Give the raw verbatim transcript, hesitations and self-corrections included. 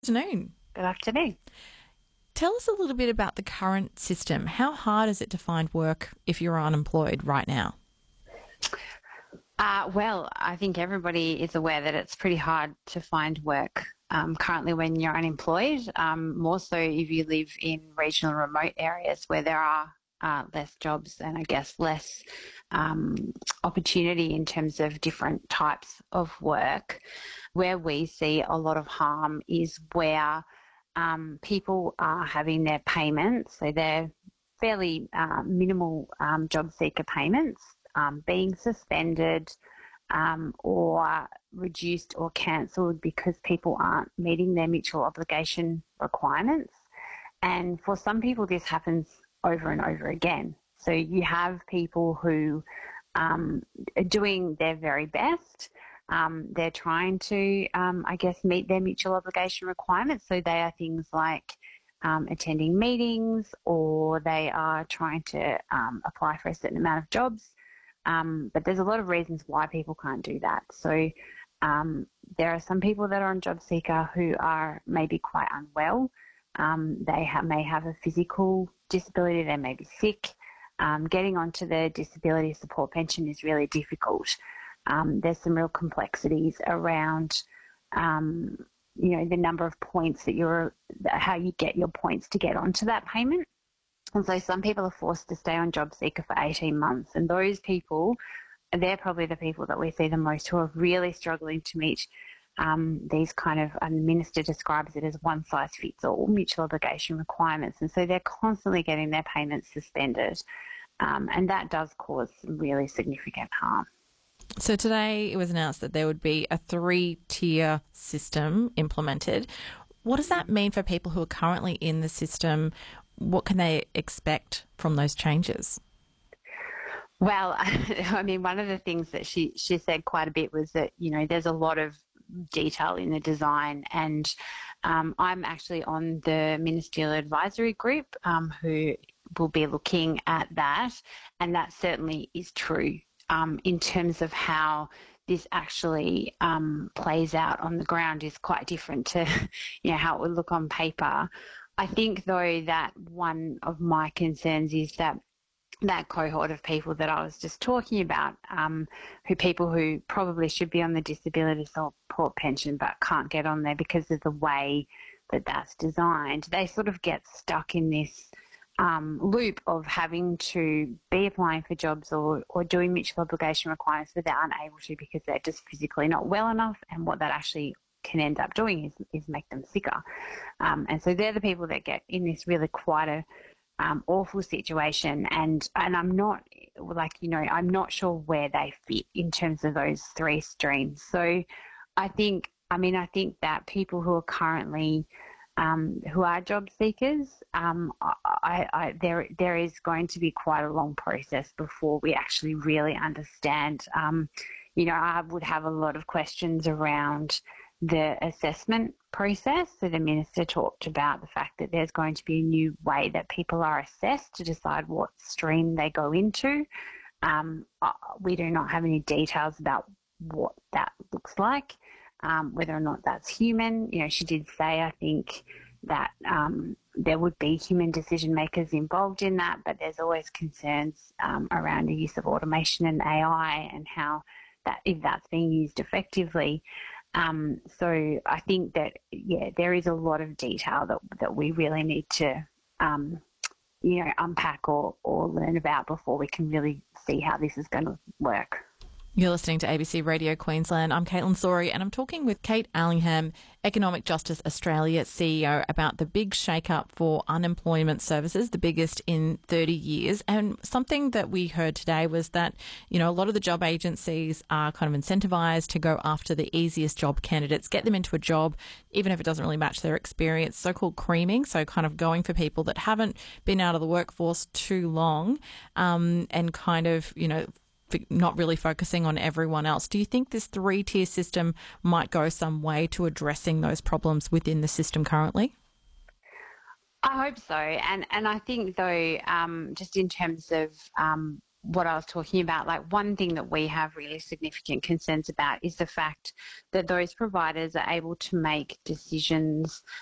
Afternoon. Good afternoon. Tell us a little bit about the current system. How hard is it to find work if you're unemployed right now? Uh, well, I think everybody is aware that it's pretty hard to find work um, currently when you're unemployed, um, more so if you live in regional remote areas where there are uh, less jobs and I guess less um, opportunity in terms of different types of work. Where we see a lot of harm is where um, people are having their payments, so they're fairly uh, minimal um, job seeker payments, um, being suspended um, or reduced or cancelled because people aren't meeting their mutual obligation requirements. And for some people, this happens over and over again. So you have people who um, are doing their very best. Um, they're trying to, um, I guess, meet their mutual obligation requirements. So they are things like um, attending meetings, or they are trying to um, apply for a certain amount of jobs. Um, but there's a lot of reasons why people can't do that. So um, there are some people that are on Job Seeker who are maybe quite unwell. Um, they ha- may have a physical disability. They may be sick. Um, getting onto the disability support pension is really difficult. Um, there's some real complexities around, um, you know, the number of points that you're, how you get your points to get onto that payment. And so some people are forced to stay on Job Seeker for eighteen months. And those people, they're probably the people that we see the most who are really struggling to meet um, these kind of, and the minister describes it as one size fits all mutual obligation requirements. And so they're constantly getting their payments suspended. Um, and that does cause some really significant harm. So today it was announced that there would be a three-tier system implemented. What does that mean for people who are currently in the system? What can they expect from those changes? Well, I mean, one of the things that she, she said quite a bit was that, you know, there's a lot of detail in the design, and um, I'm actually on the Ministerial Advisory Group um, who will be looking at that, and that certainly is true um, in terms of how this actually um, plays out on the ground is quite different to, you know, how it would look on paper. I think, though, that one of my concerns is that that cohort of people that I was just talking about, um, who people who probably should be on the disability support pension but can't get on there because of the way that that's designed, they sort of get stuck in this um, loop of having to be applying for jobs or, or doing mutual obligation requirements, but they're unable to because they're just physically not well enough, and what that actually can end up doing is, is make them sicker. Um, and so they're the people that get in this really quite a Um, awful situation, and and I'm not, like, you know, I'm not sure where they fit in terms of those three streams. So I think, I mean, I think that people who are currently, um, who are job seekers, um, I, I, there there is going to be quite a long process before we actually really understand. Um, you know, I would have a lot of questions around the assessment process. So the minister talked about the fact that there's going to be a new way that people are assessed to decide what stream they go into. Um, we do not have any details about what that looks like, um, whether or not that's human. You know, she did say, I think, that um, there would be human decision makers involved in that, but there's always concerns um, around the use of automation and A I and how that, if that's being used effectively. Um, so I think that, yeah, there is a lot of detail that that we really need to, um, you know, unpack or, or learn about before we can really see how this is going to work. You're listening to A B C Radio Queensland. I'm Caitlin Sorey, and I'm talking with Kate Allingham, Economic Justice Australia C E O, about the big shake-up for unemployment services, the biggest in thirty years. And something that we heard today was that, you know, a lot of the job agencies are kind of incentivised to go after the easiest job candidates, get them into a job, even if it doesn't really match their experience, so-called creaming, so kind of going for people that haven't been out of the workforce too long, um, and kind of, you know, not really focusing on everyone else. Do you think this three-tier system might go some way to addressing those problems within the system currently? I hope so. And and I think, though, um, just in terms of um, what I was talking about, like one thing that we have really significant concerns about is the fact that those providers are able to make decisions